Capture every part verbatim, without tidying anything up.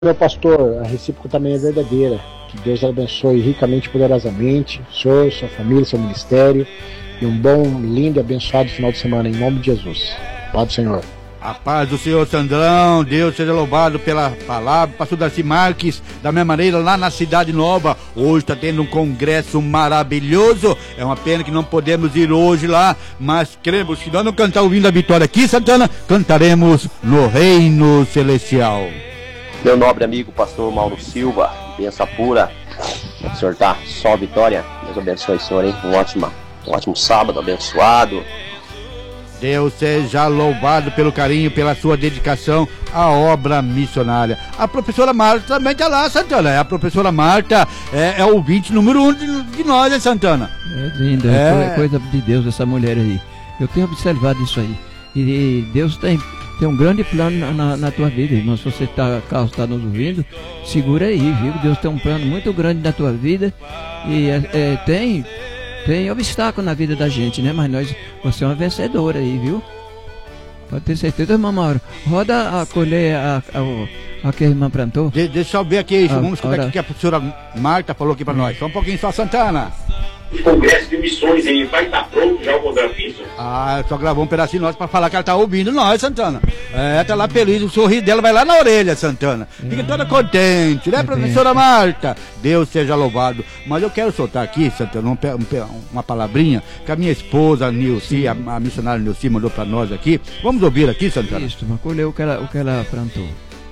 Meu pastor, a recíproca também é verdadeira. Que Deus abençoe ricamente e poderosamente o senhor, sua família, seu ministério. E um bom, lindo e abençoado final de semana, em nome de Jesus. Paz do Senhor. A paz do Senhor, Sandrão. Deus seja louvado pela palavra. Pastor Darcy Marques, da mesma maneira, lá na Cidade Nova. Hoje está tendo um congresso maravilhoso. É uma pena que não podemos ir hoje lá, mas queremos, se nós não cantar ouvindo a vitória aqui, Santana, cantaremos no Reino Celestial. Meu nobre amigo, pastor Mauro Silva, benção pura. O senhor tá só vitória. Deus abençoe, senhor, hein? Um ótimo, um ótimo sábado abençoado. Deus seja louvado pelo carinho, pela sua dedicação à obra missionária. A professora Marta também está lá, Santana. A professora Marta é, é o ouvinte número um de, de nós, hein, Santana? É lindo, é... é coisa de Deus essa mulher aí. Eu tenho observado isso aí. E Deus tem... Tem um grande plano na, na, na tua vida, irmão. Se você está tá nos ouvindo, segura aí, viu? Deus tem um plano muito grande na tua vida. E é, é, tem, tem obstáculo na vida da gente, né? Mas nós, você é uma vencedora aí, viu? Pode ter certeza, irmão Mauro. Roda a colher a, a, a que a irmã plantou. De, deixa eu ver aqui, ah, vamos escutar o que a professora Marta falou aqui para nós. Só um pouquinho só, Santana. O congresso de missões, ele vai estar pronto já o contrapiso? Ah, só gravou um pedacinho nós para falar que ela tá ouvindo nós, Santana. É, tá lá feliz, o sorriso dela vai lá na orelha, Santana. Fica toda contente, né, professora Marta? Deus seja louvado. Mas eu quero soltar aqui, Santana, um, um, uma palavrinha que a minha esposa, a Nilce, a, a missionária Nilce mandou para nós aqui. Vamos ouvir aqui, Santana? Isso, mas colheu o que ela, o que ela plantou.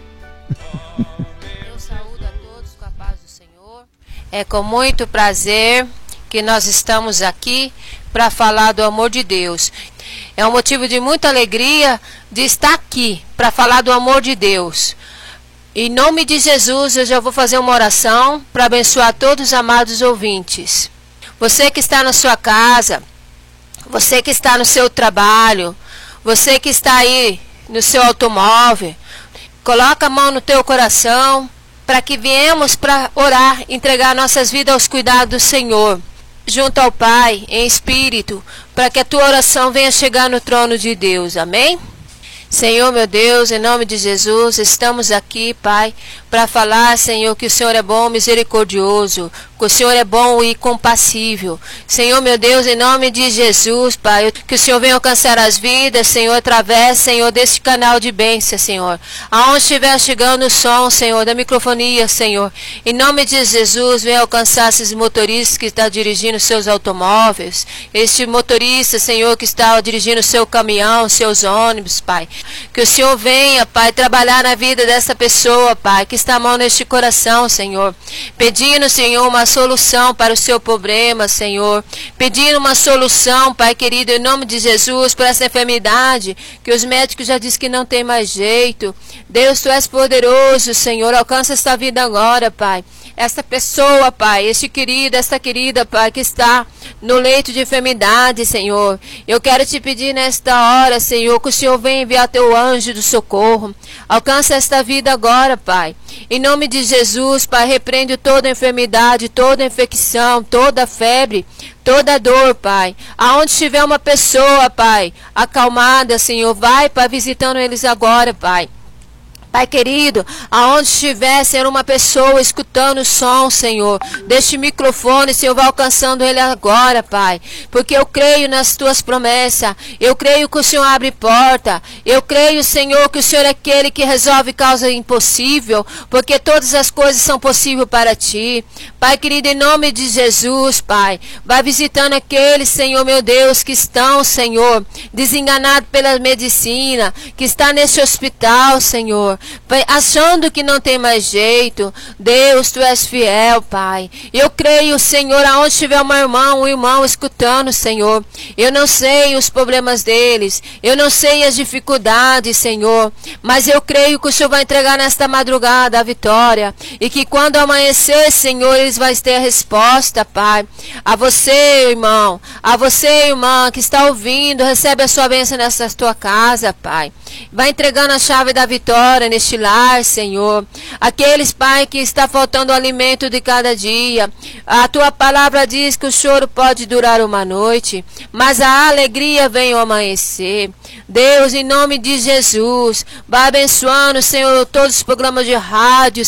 Eu saúdo a todos com a paz do Senhor. É com muito prazer que nós estamos aqui para falar do amor de Deus. É um motivo de muita alegria de estar aqui para falar do amor de Deus. Em nome de Jesus, eu já vou fazer uma oração para abençoar todos os amados ouvintes. Você que está na sua casa, você que está no seu trabalho, você que está aí no seu automóvel, coloca a mão no teu coração para que viemos para orar, entregar nossas vidas aos cuidados do Senhor, junto ao Pai, em espírito, para que a tua oração venha chegar no trono de Deus. Amém? Senhor, meu Deus, em nome de Jesus, estamos aqui, Pai, para falar, Senhor, que o Senhor é bom, misericordioso, que o Senhor é bom e compassível. Senhor, meu Deus, em nome de Jesus, Pai, que o Senhor venha alcançar as vidas, Senhor, através, Senhor, desse canal de bênção, Senhor. Aonde estiver chegando o som, Senhor, da microfonia, Senhor, em nome de Jesus, venha alcançar esses motoristas que estão dirigindo seus automóveis, este motorista, Senhor, que está dirigindo seu caminhão, seus ônibus, Pai. Que o Senhor venha, Pai, trabalhar na vida dessa pessoa, Pai, que está a mão neste coração, Senhor. Pedindo, Senhor, uma solução para o seu problema, Senhor. Pedindo uma solução, Pai querido, em nome de Jesus, para essa enfermidade, que os médicos já dizem que não tem mais jeito. Deus, Tu és poderoso, Senhor. Alcança esta vida agora, Pai. Esta pessoa, Pai, este querido, esta querida, Pai, que está no leito de enfermidade, Senhor. Eu quero te pedir nesta hora, Senhor, que o Senhor venha enviar teu anjo do socorro. Alcança esta vida agora, Pai. Em nome de Jesus, Pai, repreende toda enfermidade, toda infecção, toda febre, toda dor, Pai. Aonde estiver uma pessoa, Pai, acalmada, Senhor, vai, Pai, visitando eles agora, Pai. Pai querido, aonde estiver, Senhor, uma pessoa escutando o som, Senhor, deste microfone, Senhor, vai alcançando ele agora, Pai, porque eu creio nas Tuas promessas, eu creio que o Senhor abre porta, eu creio, Senhor, que o Senhor é aquele que resolve causa impossível, porque todas as coisas são possíveis para Ti. Pai querido, em nome de Jesus, Pai, vai visitando aqueles, Senhor, meu Deus, que estão, Senhor, desenganados pela medicina, que está nesse hospital, Senhor, achando que não tem mais jeito. Deus, Tu és fiel, Pai. Eu creio, Senhor, aonde estiver uma irmã, um irmão escutando, Senhor. Eu não sei os problemas deles, eu não sei as dificuldades, Senhor, mas eu creio que o Senhor vai entregar nesta madrugada a vitória, e que quando amanhecer, Senhor, eles vão ter a resposta, Pai. A você, irmão, a você, irmã, que está ouvindo, recebe a sua bênção nessa tua casa, Pai. Vai entregando a chave da vitória neste lar, Senhor. Aqueles, Pai, que está faltando o alimento de cada dia. A tua palavra diz que o choro pode durar uma noite, mas a alegria vem ao amanhecer. Deus, em nome de Jesus, vai abençoando, Senhor, todos os programas de rádio,